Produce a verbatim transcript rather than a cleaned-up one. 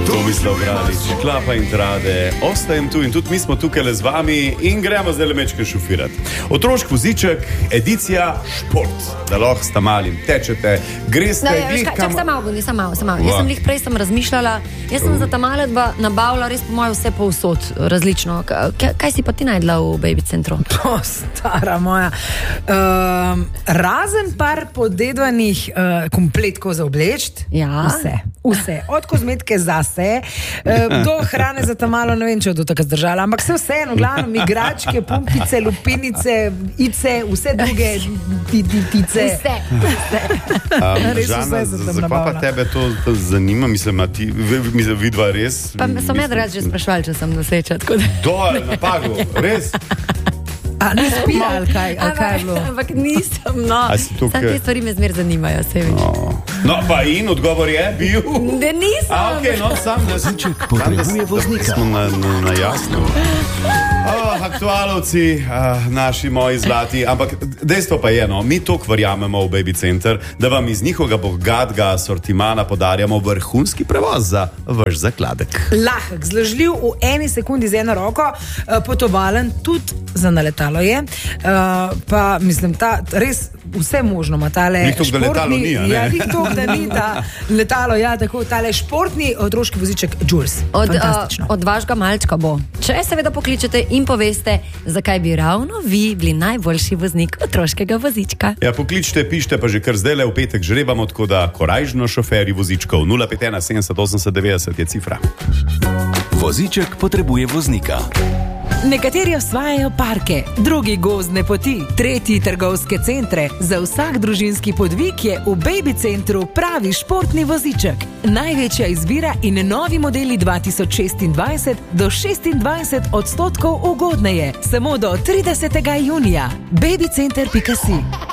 Tomislav Bradić, Klapa in Trade, ostajem tu in tudi mi smo tukaj le z vami in gremo zdaj le mečke šofirati. Otroški voziček, edicija šport, da lahko sta malim tečete, greste no, glih kam... kam... Čak, samo malo, nisem malo, samo malo. Jaz sem glih prej sem razmišljala, jaz sem uh. za ta male dva nabavila res po moje vse povsod, različno. K kaj si pa ti najdla v baby centru? To, stara moja. Um, razen par podedvanih uh, kompletkov za oblečt, ja. Vse. Vse, od kozmetike zase, do hrane za ta malo, ne vem, če je to tako zdržala, ampak vse vseeno, glavno, igračke, pumpice, lupinice, ice, vse druge tice. Vse, vse. Um, Žana, zakaj pa tebe to, to zanima? Mislim, ti, mislim, vidva res? Pa so me drugače že sprašvali, če sem noseča, tako da... Dol, na pagu, res? A ne spila, ali kaj, ali kaj je bilo? Ampak nisem, no. Tukaj... Sam te stvari me zmer zanimajo, se veš. No. no, pa in odgovor je bil? Ne, nisem. A, okej, okay, no, sam, da sem ček, potrebuje voznika. Smo na, na, na jasno. Oh, aktualovci, uh, naši moji zlati, ampak dejstvo pa je, no, mi toliko verjamemo v Baby Center, da vam iz njihovega bogatega sortimana podarjamo vrhunski prevoz za vaš zakladek. Lahek, zložljiv v eni sekundi z eno roko, potobalen tudi za naletalo je, uh, pa mislim, ta res vse možno ima tale športni... Nik tok, da letalo ni, a ne? Ja, nik tok, da ni ta letalo, ja, tako, tale športni otroški voziček Jules. Od, uh, od vašega malčka bo. Če seveda pokličete in poveste, zakaj bi ravno vi bili najboljši voznik otroškega vozička. Ja, pokličite, pišite pa že kar zdajle v petek žrebamo, tako da korajžno šoferji vozičkov. nula pet ena sedemdeset osemdeset devetdeset je cifra. Voziček potrebuje voznika. Nekateri osvajajo parke, drugi gozdne poti, tretji trgovske centre. Za vsak družinski podvig je v Baby Centru pravi športni voziček. Največja izbira in novi modeli dva tisoč šestindvajset do šestindvajset odstotkov ugodneje. Samo do tridesetega junija. babycenter pika si